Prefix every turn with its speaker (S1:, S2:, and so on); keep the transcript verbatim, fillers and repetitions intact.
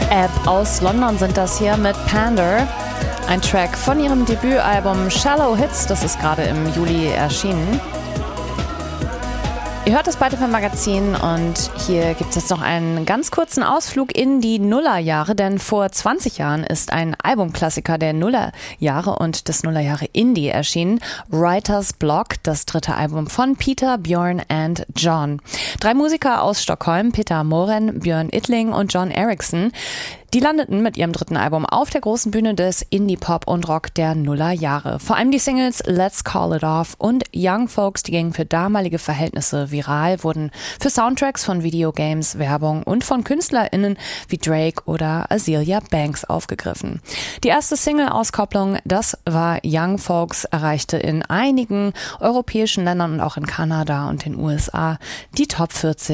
S1: App aus London sind das hier mit Pander. Ein Track von ihrem Debütalbum Shallow Hits, das ist gerade im Juli erschienen. Ihr hört das bei dem Magazin und hier gibt es jetzt noch einen ganz kurzen Ausflug in die Nullerjahre, denn vor zwanzig Jahren ist ein Albumklassiker der Nullerjahre und des Nullerjahre Indie erschienen, Writer's Block, das dritte Album von Peter, Björn and John. Drei Musiker aus Stockholm, Peter Moren, Björn Yttling und John Eriksson, die landeten mit ihrem dritten Album auf der großen Bühne des Indie-Pop und Rock der Nullerjahre. Vor allem die Singles Let's Call It Off und Young Folks, die gingen für damalige Verhältnisse viral, wurden für Soundtracks von Videogames, Werbung und von KünstlerInnen wie Drake oder Azealia Banks aufgegriffen. Die erste Single-Auskopplung, das war Young Folks, erreichte in einigen europäischen Ländern und auch in Kanada und den U S A die Top vierzig